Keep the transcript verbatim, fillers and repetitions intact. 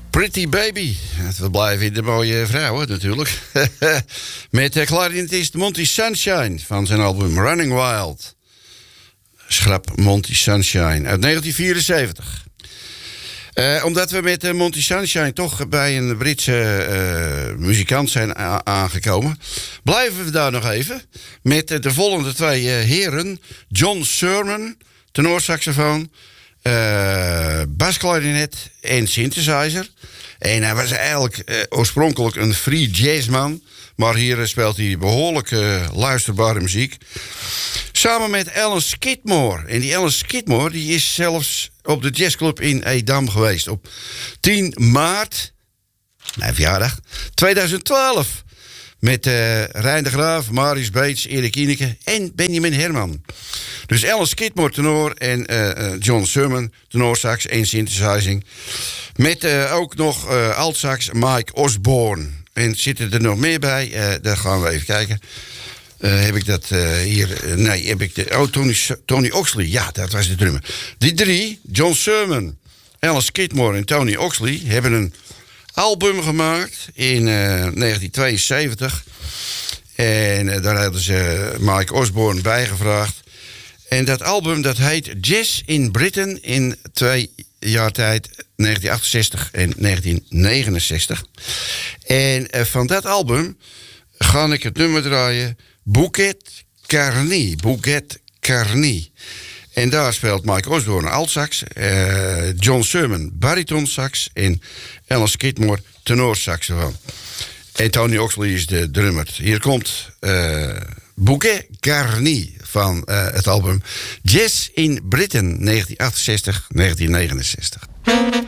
Pretty Baby. We blijven in de mooie vrouwen natuurlijk. Met de clarinetist Monty Sunshine van zijn album Running Wild. Schrap Monty Sunshine uit negentien vierenzeventig. Uh, omdat we met uh, Monty Sunshine toch bij een Britse uh, muzikant zijn a- aangekomen, blijven we daar nog even met uh, de volgende twee uh, heren. John Surman, tenorsaxofoon, uh, basklarinet en synthesizer. En hij was eigenlijk uh, oorspronkelijk een free jazzman, maar hier uh, speelt hij behoorlijk uh, luisterbare muziek. Samen met Alan Skidmore. En die Alan Skidmore die is zelfs op de jazzclub in Edam geweest. Op tien maart, mijn verjaardag, tweeduizend twaalf. Met uh, Rijn de Graaf, Marius Beets, Erik Ineke en Benjamin Herman. Dus Alan Skidmore tenor en uh, John Surman tenor sax en synthesizing. Met uh, ook nog uh, altsax Mike Osborne. En zitten er nog meer bij? Uh, daar gaan we even kijken. Uh, heb ik dat uh, hier... Uh, nee, heb ik de... Oh, Tony, Tony Oxley. Ja, dat was de drummer. Die drie, John Surman, Alan Skidmore en Tony Oxley, hebben een album gemaakt in uh, negentien tweeënzeventig. En uh, daar hadden ze Mike Osborne bijgevraagd. En dat album, dat heet Jazz in Britain in twee jaar tijd, negentien achtenzestig en negentien negenenzestig. En uh, van dat album ga ik het nummer draaien, Bouquet Carny. Bouquet Carny. En daar speelt Mike Osborne altsax, uh, John Surman baritonsax en Alan Skidmore tenorsaxofoon. En Tony Oxley is de drummer. Hier komt uh, Bouquet Carny van uh, het album Jazz in Britain negentien achtenzestig negentien negenenzestig.